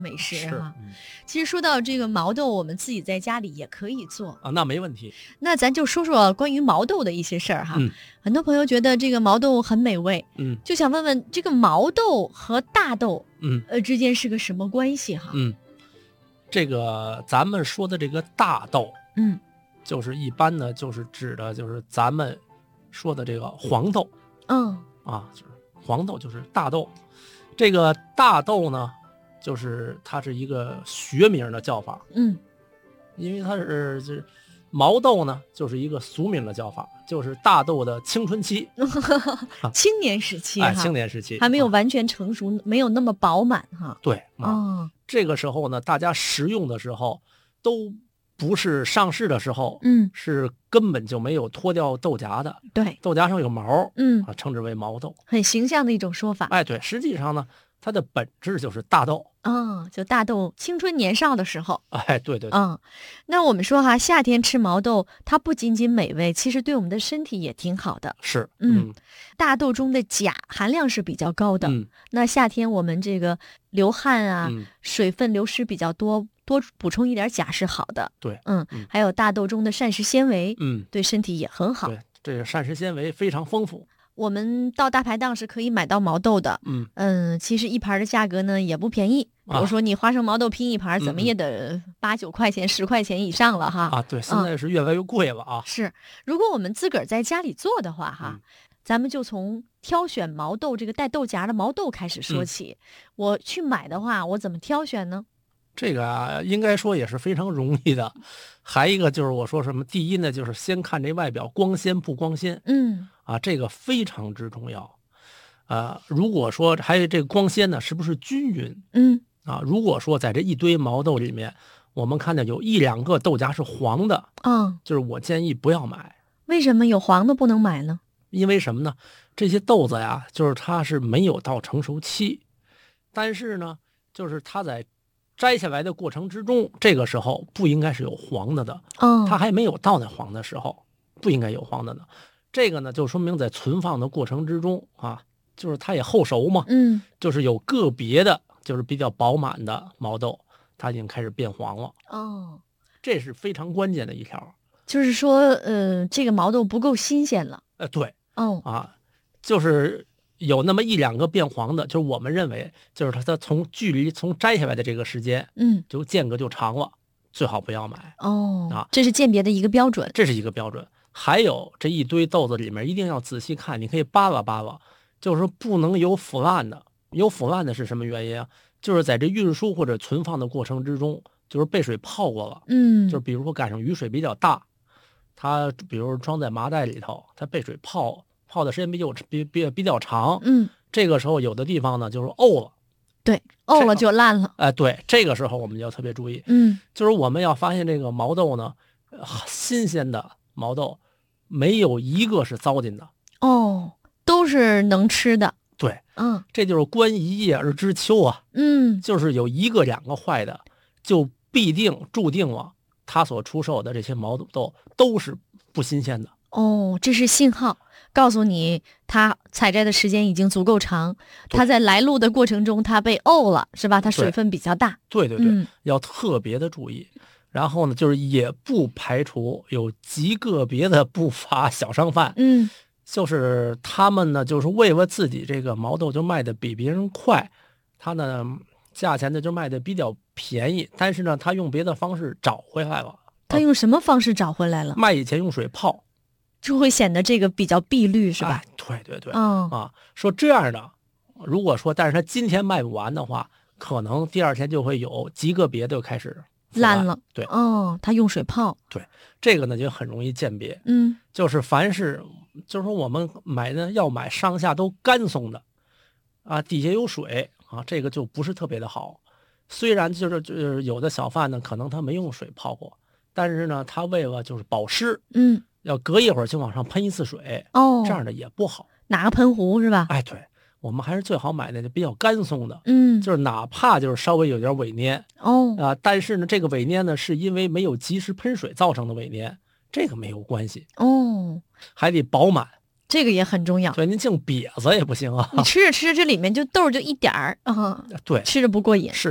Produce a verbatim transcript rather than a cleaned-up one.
美食是哈。 嗯其实说到这个毛豆，我们自己在家里也可以做。 啊，那没问题。 那咱就说说关于毛豆的一些事儿哈。 嗯很多朋友觉得这个毛豆很美味， 嗯就想问问这个毛豆和大豆嗯呃之间是个什么关系哈？ 嗯，这个咱们说的这个大豆， 嗯就是一般呢，就是指的就是咱们说的这个黄豆嗯啊，就是黄豆就是大豆。这个大豆呢，就是它是一个学名的叫法， 嗯因为它是就是毛豆呢，就是一个俗名的叫法，就是大豆的青春期， 青年时期哎， 哈， 青年时期啊还没有完全成熟，没有那么饱满哈。 对啊。 哦， 这个时候呢，大家食用的时候都不是上市的时候， 嗯， 是根本就没有脱掉豆荚的， 对， 豆荚上有毛嗯， 啊，称之为毛豆。 很形象的一种说法。 哎，对，实际上呢，它的本质就是大豆。 哦，就大豆青春年少的时候。 哎，对对对， 嗯，那我们说哈，夏天吃毛豆，它不仅仅美味，其实对我们的身体也挺好的。 是， 嗯，大豆中的钾含量是比较高的。 嗯那夏天我们这个流汗啊， 嗯， 水分流失比较多，多补充一点钾是好的。 对， 嗯， 嗯还有大豆中的膳食纤维， 嗯， 对身体也很好。 对，这个膳食纤维非常丰富。 我们到大排档是可以买到毛豆的。 嗯嗯，其实一盘的价格呢也不便宜，比如啊说你花生毛豆拼一盘，怎么嗯嗯也得八九块钱、十块钱以上了哈。 啊，对，现在是越来越贵了啊。 是，如果我们自个儿在家里做的话哈， 嗯咱们就从挑选毛豆这个带豆荚的毛豆开始说嗯起。我去买的话，我怎么挑选呢？ 这个啊，应该说也是非常容易的。还一个就是我说什么，第一呢，就是先看这外表光鲜不光鲜嗯啊，这个非常之重要。啊，如果说还有这个光鲜呢，是不是均匀嗯啊？如果说在这一堆毛豆里面，我们看到有一两个豆荚是黄的， 嗯， 就是我建议不要买。 为什么有黄的不能买呢？ 因为什么呢？这些豆子呀，就是它是没有到成熟期，但是呢，就是它在摘下来的过程之中，这个时候不应该是有黄的的， 哦， 它还没有到那黄的时候，不应该有黄的呢。这个呢，就说明在存放的过程之中啊，就是它也后熟嘛， 嗯就是有个别的，就是比较饱满的毛豆，它已经开始变黄了， 哦， 这是非常关键的一条。 就是说，呃，这个毛豆不够新鲜了。 呃，对。 哦， 啊，就是有那么一两个变黄的，就是我们认为，就是它它从距离从摘下来的这个时间嗯就间隔就长了，最好不要买， 哦， 啊这是鉴别的一个标准。 这是一个标准。还有这一堆豆子里面一定要仔细看，你可以扒拉扒拉，就是说不能有腐烂的。有腐烂的是什么原因啊？就是在这运输或者存放的过程之中，就是被水泡过了， 嗯， 就是比如说赶上雨水比较大，它比如装在麻袋里头，它被水泡泡的时间比较比比比较长， 嗯， 这个时候有的地方呢就是沤了， 对，沤了就烂了。 哎，对，这个时候我们就要特别注意， 嗯就是我们要发现这个毛豆呢，呃新鲜的毛豆没有一个是糟践的， 哦，都是能吃的。 对， 嗯这就是观一叶而知秋啊， 嗯就是有一个两个坏的，就必定注定了它所出售的这些毛豆都是不新鲜的。 哦，这是信号，告诉你它采摘的时间已经足够长， 对它在来路的过程中它被沤了，是吧？它水对分比较大。 对对对， 嗯要特别的注意。然后呢，就是也不排除有极个别的不法小商贩， 嗯就是他们呢，就是为了自己这个毛豆就卖的比别人快，他呢价钱呢就卖的比较便宜，但是呢，他用别的方式找回来了， 它用什么方式找回来了？ 卖以前用水泡， 就会显得这个比较碧绿，是吧？ 哎对对对， 嗯啊，说这样的，如果说但是他今天卖不完的话，可能第二天就会有极个别的就开始腐烂了。 对， 哦，它用水泡。 这个呢就很容易鉴别。 嗯就是凡是，就是说我们买呢要买上下都干松的，啊，底下有水啊，这个就不是特别的好。虽然就是就是有的小贩呢，可能他没用水泡过，但是呢，他为了就是保湿， 嗯， 要隔一会儿就往上喷一次水， 哦， 这样的也不好。 拿个喷壶是吧？ 哎，对，我们还是最好买那个比较干松的， 嗯， 就是哪怕就是稍微有点萎蔫哦， 啊，但是呢，这个萎蔫呢是因为没有及时喷水造成的萎蔫，这个没有关系， 哦， 还得饱满。 这个也很重要。 对，您净瘪子也不行啊。 你吃着吃着，这里面就豆儿就一点儿啊， 对， 吃着不过瘾。 是。